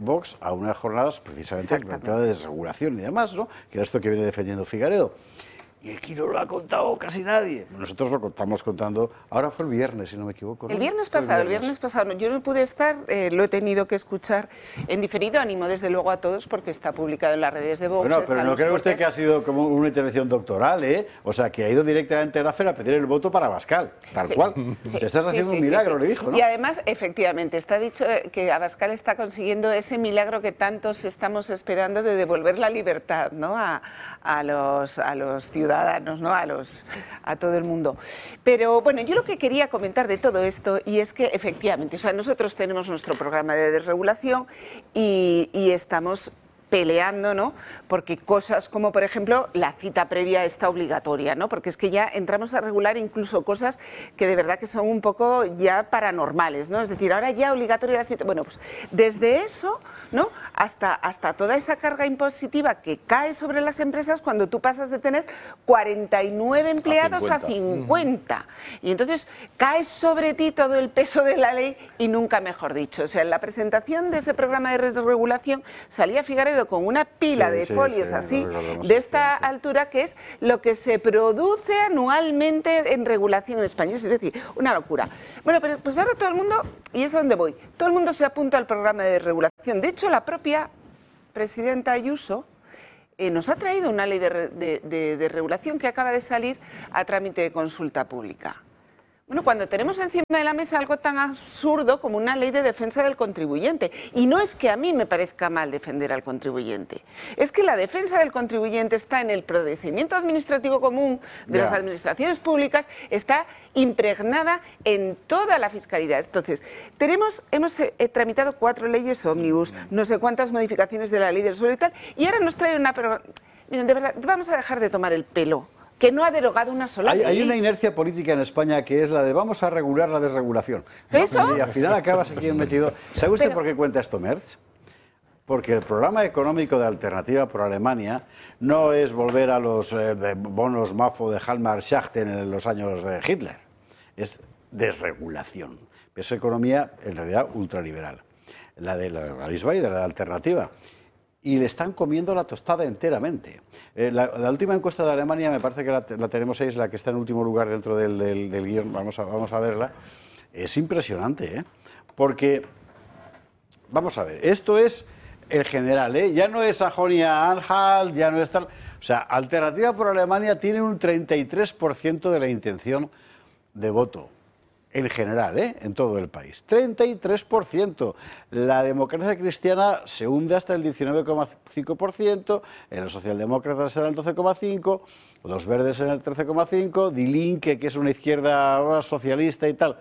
Vox a unas jornadas precisamente planteadas de desregulación y demás, ¿no? Que era esto que viene defendiendo Figaredo. Y aquí no lo ha contado casi nadie. Nosotros lo estamos contando, ahora fue el viernes, si no me equivoco, ¿no? El viernes pasado, yo no pude estar, lo he tenido que escuchar en diferido, animo desde luego a todos porque está publicado en las redes de Vox. Bueno, pero no cree usted que ha sido como una intervención doctoral, ¿eh? O sea, que ha ido directamente a la FER a pedir el voto para Abascal, tal cual. Te estás haciendo un milagro, le dijo, ¿no? Y además, efectivamente, está dicho que Abascal está consiguiendo ese milagro que tantos estamos esperando de devolver la libertad, ¿no? a los ciudadanos, ¿no? a todo el mundo. Pero bueno, yo lo que quería comentar de todo esto, y es que efectivamente, o sea, nosotros tenemos nuestro programa de desregulación y estamos peleando, ¿no? Porque cosas como, por ejemplo, la cita previa está obligatoria, ¿no? Porque es que ya entramos a regular incluso cosas que de verdad que son un poco ya paranormales, ¿no? Es decir, ahora ya obligatoria la cita. Bueno, pues desde eso, ¿no? Hasta toda esa carga impositiva que cae sobre las empresas cuando tú pasas de tener 49 empleados a 50. Y entonces cae sobre ti todo el peso de la ley y nunca mejor dicho. O sea, en la presentación de ese programa de desregulación salía Figaredo con una pila de folios así, de esta altura, que es lo que se produce anualmente en regulación en España. Es decir, una locura. Bueno, pero pues ahora todo el mundo, y es a donde voy, todo el mundo se apunta al programa de regulación. De hecho, la propia presidenta Ayuso nos ha traído una ley de regulación que acaba de salir a trámite de consulta pública. Bueno, cuando tenemos encima de la mesa algo tan absurdo como una ley de defensa del contribuyente, y no es que a mí me parezca mal defender al contribuyente, es que la defensa del contribuyente está en el procedimiento administrativo común de las administraciones públicas, está impregnada en toda la fiscalidad. Entonces, hemos tramitado 4 leyes ómnibus, no sé cuántas modificaciones de la ley del suelo y tal, y ahora nos trae una... Miren, de verdad, vamos a dejar de tomar el pelo, que no ha derogado una sola ley. Hay una inercia política en España que es la de vamos a regular la desregulación. ¿Eso? Y al final acabas aquí metido. ¿Sabe usted por qué cuenta esto, Merz? Porque el programa económico de Alternativa por Alemania no es volver a los bonos MAFO de Hallmark-Schachten en los años de Hitler. Es desregulación. Es economía, en realidad, ultraliberal. La de la Lisbay, de la Alternativa. Y le están comiendo la tostada enteramente. La última encuesta de Alemania, me parece que la tenemos ahí, es la que está en último lugar dentro del guión, vamos a verla. Es impresionante, ¿eh? Porque, vamos a ver, esto es el general, ¿eh? Ya no es Sajonia-Anhalt, ya no es tal... O sea, Alternativa por Alemania tiene un 33% de la intención de voto. En general, en todo el país. 33%. La democracia cristiana se hunde hasta el 19,5%, en los socialdemócratas será el 12,5%, los verdes en el 13,5%, Die Linke, que es una izquierda socialista y tal,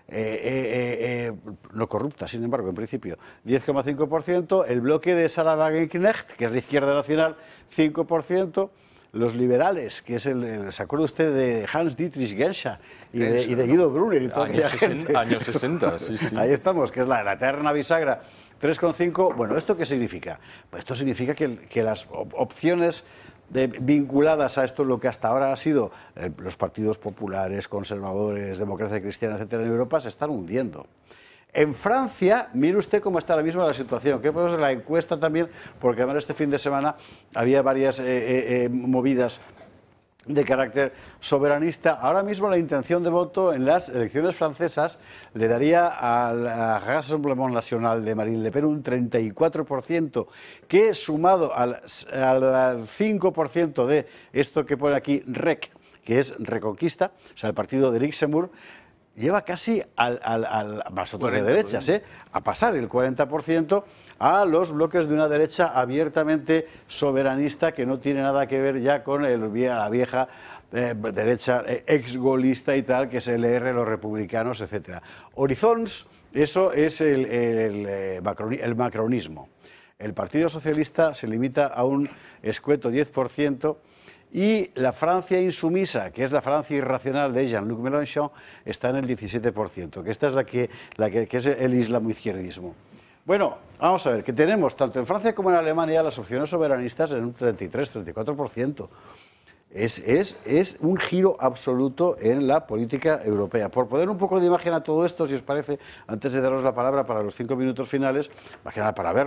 no corrupta, sin embargo, en principio, 10,5%, el bloque de Sarah Wagenknecht, que es la izquierda nacional, 5%, los liberales, que es ¿se acuerda usted de Hans Dietrich Genscher y de Guido Brunner? Y toda años 60, sí, sí. Ahí estamos, que es la eterna bisagra, 3,5. Bueno, ¿esto qué significa? Pues esto significa que las opciones vinculadas a esto, lo que hasta ahora ha sido los partidos populares, conservadores, democracia cristiana, etcétera, en Europa, se están hundiendo. En Francia, mire usted cómo está ahora mismo la situación, que podemos ver la encuesta también, porque además este fin de semana había varias movidas de carácter soberanista. Ahora mismo la intención de voto en las elecciones francesas le daría al Rassemblement National de Marine Le Pen un 34%, que sumado al 5% de esto que pone aquí REC, que es Reconquista, o sea, el partido de Eric Zemmour, lleva casi más otros de derechas, a pasar el 40% a los bloques de una derecha abiertamente soberanista que no tiene nada que ver ya con la vieja derecha exgolista y tal, que es el LR, los republicanos, etcétera. Horizons, eso es el macronismo. El Partido Socialista se limita a un escueto 10%, y la Francia insumisa, que es la Francia irracional de Jean-Luc Mélenchon, está en el 17%, que esta es la que es el islamoizquierdismo. Bueno, vamos a ver, que tenemos tanto en Francia como en Alemania las opciones soberanistas en un 33-34%. Es un giro absoluto en la política europea. Por poner un poco de imagen a todo esto, si os parece, antes de daros la palabra para los 5 minutos finales, más que nada para verlo.